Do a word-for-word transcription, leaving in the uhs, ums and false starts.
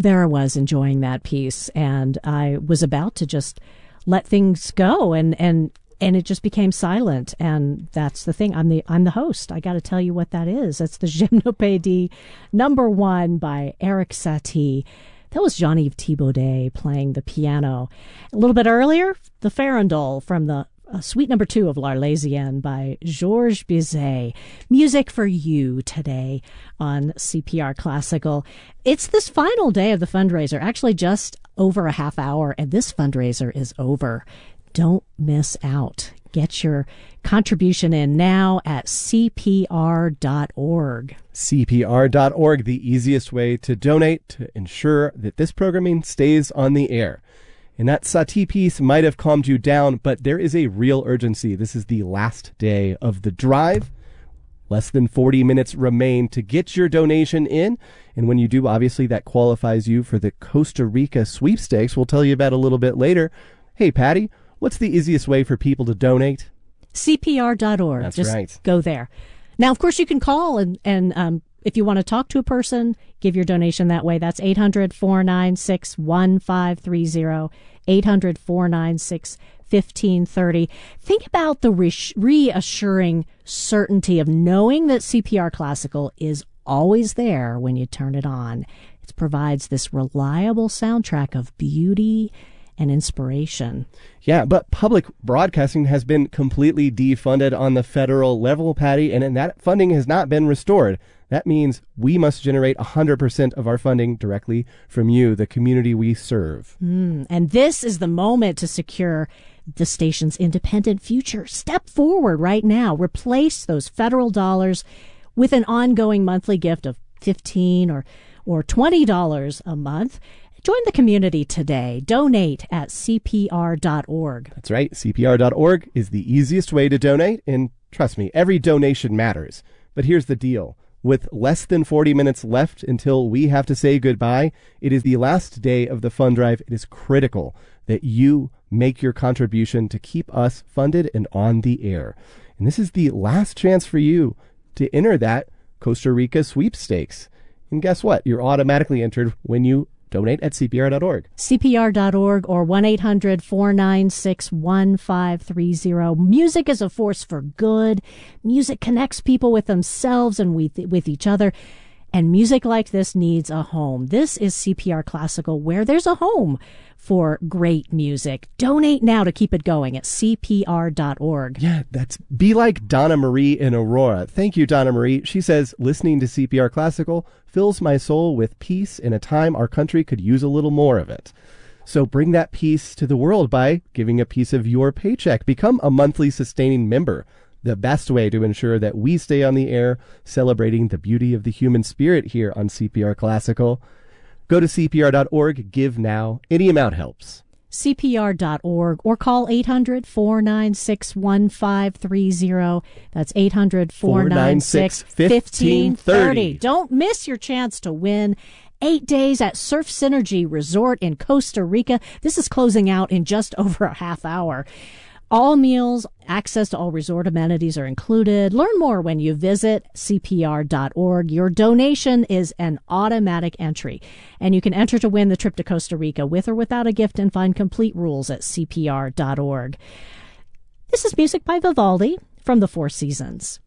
there I was enjoying that piece, and I was about to just let things go, and and and it just became silent. And that's the thing. I'm the I'm the host. I got to tell you what that is. That's the Gymnopédie number one by Erik Satie. That was Jean-Yves Thibaudet playing the piano. A little bit earlier, the Farandole from the uh, suite number two of L'Arlésienne by Georges Bizet. Music for you today on C P R Classical. It's this final day of the fundraiser, actually just over a half hour, and this fundraiser is over. Don't miss out. Get your contribution in now at C P R dot org. C P R dot org, the easiest way to donate to ensure that this programming stays on the air. And that Satie piece might have calmed you down, but there is a real urgency. This is the last day of the drive. Less than forty minutes remain to get your donation in. And when you do, obviously, that qualifies you for the Costa Rica sweepstakes. We'll tell you about a little bit later. Hey, Patty, what's the easiest way for people to donate? C P R dot org. That's Just right. Go there. Now, of course, you can call and, and um, if you want to talk to a person, give your donation that way. That's eight hundred, four nine six, one five three zero, eight hundred, four nine six, one five three zero. Think about the re- reassuring certainty of knowing that C P R Classical is always there when you turn it on. It provides this reliable soundtrack of beauty and inspiration. Yeah, but public broadcasting has been completely defunded on the federal level, Patty, and that funding has not been restored. That means we must generate one hundred percent of our funding directly from you, the community we serve. Mm, and this is the moment to secure the station's independent future. Step forward right now. Replace those federal dollars with an ongoing monthly gift of fifteen dollars or, or twenty dollars a month. Join the community today. Donate at C P R dot org. That's right. C P R dot org is the easiest way to donate. And trust me, every donation matters. But here's the deal. With less than forty minutes left until we have to say goodbye, it is the last day of the fund drive. It is critical that you make your contribution to keep us funded and on the air. And this is the last chance for you to enter that Costa Rica sweepstakes. And guess what? You're automatically entered when you donate at C P R dot org. C P R dot org or one eight hundred, four nine six, one five three zero. Music is a force for good. Music connects people with themselves and with, with each other. And music like this needs a home. This is C P R Classical, where there's a home for great music. Donate now to keep it going at C P R dot org. Yeah, that's Be Like Donna Marie in Aurora. Thank you, Donna Marie. She says, listening to C P R Classical fills my soul with peace in a time our country could use a little more of it. So bring that peace to the world by giving a piece of your paycheck. Become a monthly sustaining member. The best way to ensure that we stay on the air celebrating the beauty of the human spirit here on C P R Classical. Go to C P R dot org, give now. Any amount helps. C P R dot org or call eight hundred, four nine six, one five three zero. That's eight hundred, four nine six, one five three zero. Don't miss your chance to win eight days at Surf Synergy Resort in Costa Rica. This is closing out in just over a half hour. All meals, access to all resort amenities are included. Learn more when you visit C P R dot org. Your donation is an automatic entry, and you can enter to win the trip to Costa Rica with or without a gift and find complete rules at C P R dot org. This is music by Vivaldi from the Four Seasons.